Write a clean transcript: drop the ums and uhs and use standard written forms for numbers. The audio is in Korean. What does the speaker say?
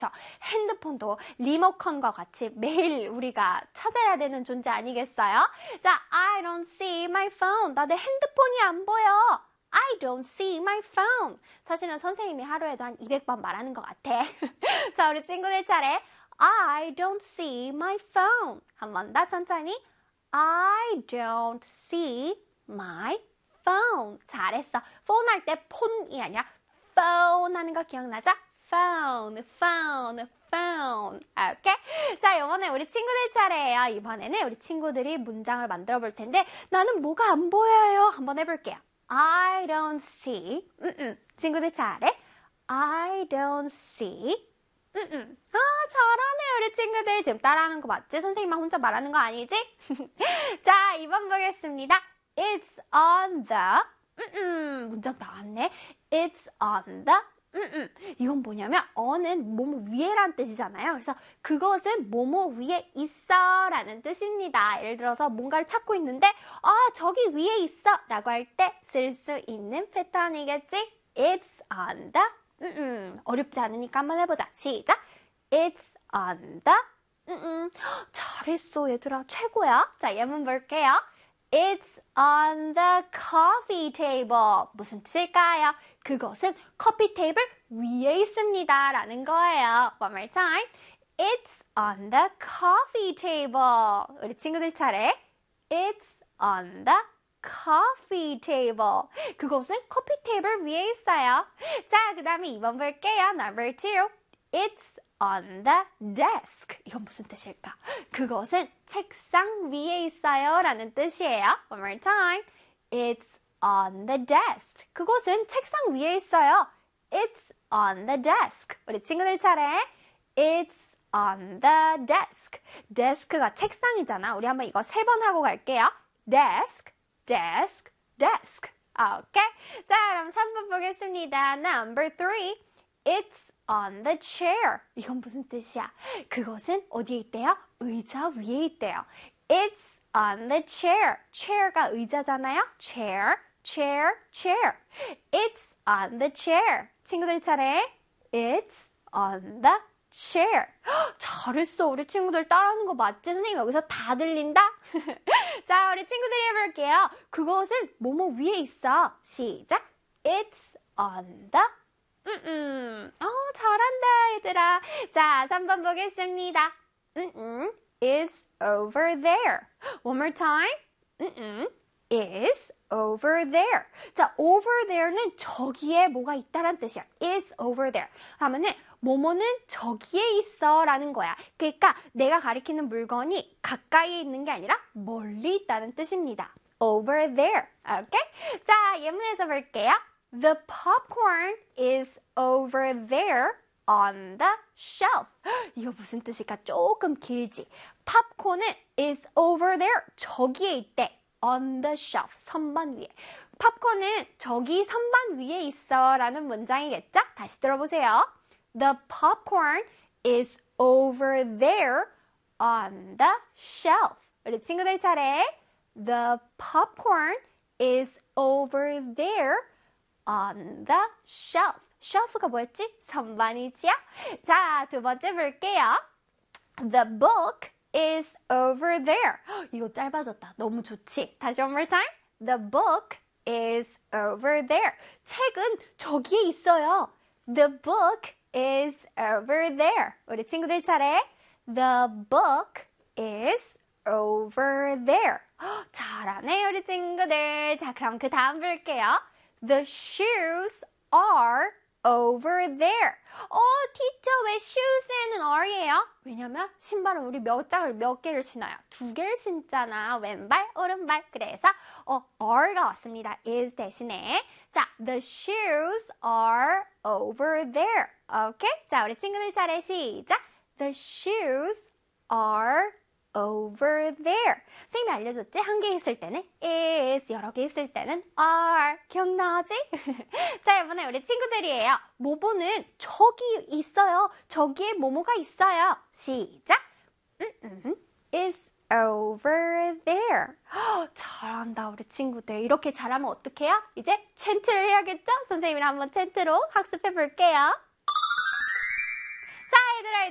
핸드폰도 리모컨과 같이 매일 우리가 찾아야 되는 존재 아니겠어요? 자, I don't see my phone. 나 내 핸드폰이 안 보여. I don't see my phone. 사실은 선생님이 하루에도 한 200번 말하는 것 같아. 자, 우리 친구들 차례. I don't see my phone. 한 번 더 천천히. I don't see my phone. 잘했어. phone 할 때 폰이 아니라 phone 하는 거 기억나죠? phone, phone, phone. 오케이? 자, 이번에 우리 친구들 차례예요. 이번에는 우리 친구들이 문장을 만들어 볼 텐데 나는 뭐가 안 보여요. 한번 해볼게요. I don't see. 친구들 차례. I don't see. 잘하네 우리 친구들. 지금 따라하는 거 맞지? 선생님만 혼자 말하는 거 아니지? 자, 2번 보겠습니다. It's on the. 문장 나왔네. It's on the. 이건 뭐냐면 on은 뭐뭐 위에란 뜻이잖아요. 그래서 그것은 뭐뭐 위에 있어 라는 뜻입니다. 예를 들어서 뭔가를 찾고 있는데 저기 위에 있어 라고 할 때 쓸 수 있는 패턴이겠지? It's on the. 어렵지 않으니까 한번 해보자. 시작. It's on the. 잘했어 얘들아. 최고야. 자, 예문 볼게요. It's on the coffee table. 무슨 뜻일까요? 그것은 커피 테이블 위에 있습니다. 라는 거예요. One more time. It's on the coffee table. 우리 친구들 차례. It's on the coffee table. 그것은 커피 테이블 위에 있어요. 자, 그 다음에 2번 볼게요. Number 2. It's on the desk. 이건 무슨 뜻일까? 그것은 책상 위에 있어요. 라는 뜻이에요. One more time. It's on the desk. 그것은 책상 위에 있어요. It's on the desk. 우리 친구들 차례. It's on the desk. desk가 책상이잖아. 우리 한번 이거 3번 하고 갈게요. desk, desk, desk. 오케이? 자, 그럼 3번 보겠습니다. Number 3. It's on the chair. 이건 무슨 뜻이야? 그것은 어디에 있대요? 의자 위에 있대요. It's on the chair. chair가 의자잖아요. chair, chair, chair. It's on the chair. 친구들 차례. It's on the chair. 잘했어. 우리 친구들 따라하는 거 맞지? 선생님 여기서 다 들린다? 자, 우리 친구들이 해볼게요. 그것은 뭐뭐 위에 있어. 시작. It's on the 잘한다 얘들아. 자, 3번 보겠습니다. Is over there. One more time. Is over there. 자, over there는 저기에 뭐가 있다란 뜻이야. Is over there. 하면은 뭐뭐는 저기에 있어 라는 거야. 그러니까 내가 가리키는 물건이 가까이에 있는 게 아니라 멀리 있다는 뜻입니다. Over there. 오케이? 자, 예문에서 볼게요. The popcorn is over there on the shelf. 이거 무슨 뜻일까? 조금 길지. 팝콘은 is over there. 저기에 있대. On the shelf. 선반 위에. 팝콘은 저기 선반 위에 있어 라는 문장이겠죠? 다시 들어보세요. The popcorn is over there on the shelf. 우리 친구들 차례. The popcorn is over there on the shelf. shelf가 뭐였지? 선반이지요? 자, 2번째 볼게요. The book is over there. 이거 짧아졌다. 너무 좋지? 다시 one more time. The book is over there. 책은 저기에 있어요. The book is over there. 우리 친구들 차례. The book is over there. 잘하네, 우리 친구들. 자, 그럼 그 다음 볼게요. The shoes are over there. 티처 왜 shoes에는 are예요? 왜냐면 신발은 우리 몇 개를 신어요? 2개를 신잖아. 왼발, 오른발. 그래서 are가 왔습니다. is 대신에. 자, the shoes are over there. 오케이? 자, 우리 친구들 차례 시작. The shoes are over there. 선생님이 알려줬지? 한 개 있을 때는 is, 여러 개 있을 때는 are. 기억나지? 자, 이번에 우리 친구들이에요. 모모는 저기 있어요. 저기에 모모가 있어요. 시작. It's over there. 잘한다, 우리 친구들. 이렇게 잘하면 어떡해요? 이제 챈트를 해야겠죠? 선생님이랑 한번 챈트로 학습해 볼게요.